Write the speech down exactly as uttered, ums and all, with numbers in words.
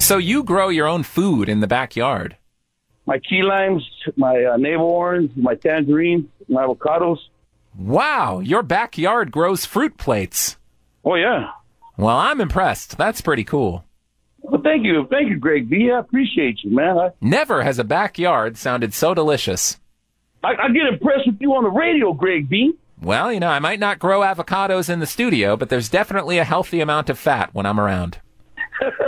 So you grow your own food in the backyard? My key limes, my uh, navel orange, my tangerines, my avocados. Wow, your backyard grows fruit plates. Oh, yeah. Well, I'm impressed. That's pretty cool. Well, thank you. Thank you, Greg B. I appreciate you, man. I, Never has a backyard sounded so delicious. I, I get impressed with you on the radio, Greg B. Well, you know, I might not grow avocados in the studio, but there's definitely a healthy amount of fat when I'm around.